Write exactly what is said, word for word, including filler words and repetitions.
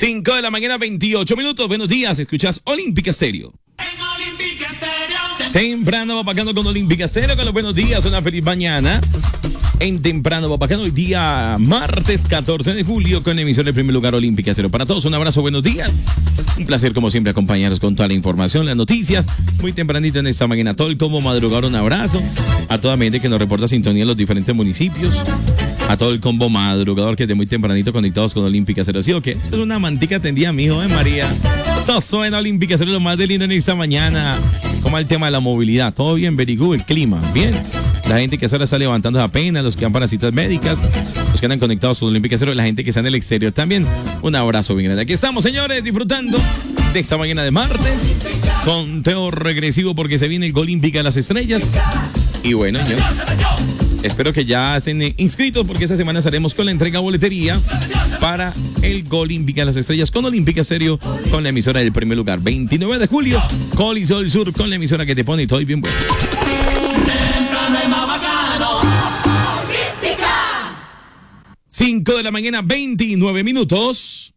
cinco de la mañana, veintiocho minutos. Buenos días, escuchas Olímpica Stereo. Temprano va bajando con Olímpica Stereo, con los buenos días, una feliz mañana. En Temprano va bajando hoy día martes catorce de julio con emisión de primer lugar Olímpica Stereo. Para todos un abrazo, buenos días. Un placer como siempre acompañarnos con toda la información, las noticias. Muy tempranito en esta mañana, todo el combo madrugador, un abrazo. A toda mente que nos reporta sintonía en los diferentes municipios. A todo el combo madrugador que de muy tempranito conectados con Olímpica Stereo. ¿Sí o qué? Eso es una mantica tendida, mijo, ¿eh, María? Todo suena Olímpica Stereo, lo más de lindo en esta mañana. Como el tema de la movilidad, todo bien, very good, el clima, bien. La gente que ahora está levantando apenas, los que van para citas médicas, los que andan conectados con Olímpica Stereo, la gente que está en el exterior también. Un abrazo bien grande. Aquí estamos, señores, disfrutando de esta mañana de martes. Conteo regresivo porque se viene el Olímpica de las Estrellas. Y bueno, yo espero que ya estén inscritos porque esta semana estaremos con la entrega de boletería para el Olímpica de las Estrellas con Olímpica Stereo, con la emisora del primer lugar. veintinueve de julio, Coliseo del Sur, con la emisora que te pone todo bien bueno. cinco de la mañana, veintinueve minutos.